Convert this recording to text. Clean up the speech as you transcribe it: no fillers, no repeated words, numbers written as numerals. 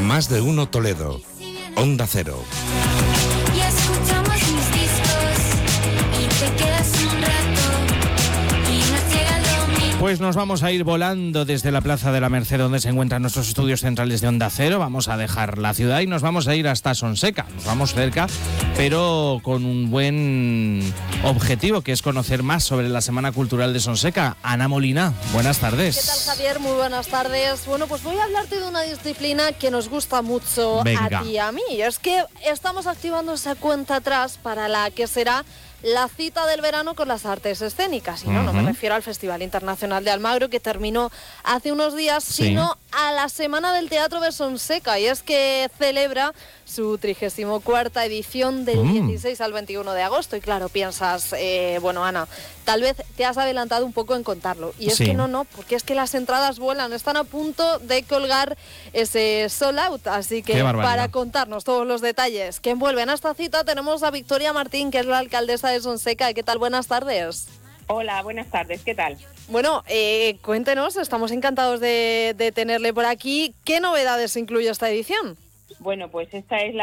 Más de uno Toledo. Onda Cero. Y escuchamos mis discos y te quedas un rato y nos llega el domingo. Pues nos vamos a ir volando desde la Plaza de la Merced, donde se encuentran nuestros estudios centrales de Onda Cero. Vamos a dejar la ciudad y nos vamos a ir hasta Sonseca. Nos vamos cerca, pero con un buen objetivo, que es conocer más sobre la Semana Cultural de Sonseca. Ana Molina, buenas tardes. ¿Qué tal, Javier? Muy buenas tardes. Bueno, pues voy a hablarte de una disciplina que nos gusta mucho Venga. a ti y a mí. Es que estamos activando esa cuenta atrás para la que será la cita del verano con las artes escénicas. Y no me refiero al Festival Internacional de Almagro, que terminó hace unos días, sino a la Semana del Teatro de Sonseca. Y es que celebra su 34ª edición del 16 al 21 de agosto. Y claro, piensas, bueno, Ana, tal vez te has adelantado un poco en contarlo. Y es que no, porque es que las entradas vuelan. Están a punto de colgar ese sold out. Así que para contarnos todos los detalles que envuelven a esta cita, tenemos a Victoria Martín, que es la alcaldesa de Sonseca. ¿Qué tal? Buenas tardes. Hola, buenas tardes. ¿Qué tal? Bueno, cuéntenos, estamos encantados de tenerle por aquí. ¿Qué novedades incluye esta edición? Bueno, pues esta es la